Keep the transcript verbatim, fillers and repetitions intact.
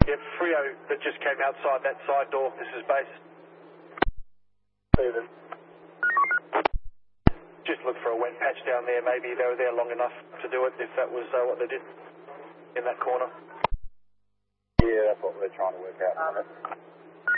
Yep, Frio that just came outside that side door. This is base. Steven. Just look for a wet patch down there. Maybe they were there long enough to do it if that was uh, what they did in that corner. Yeah, that's what we're trying to work out.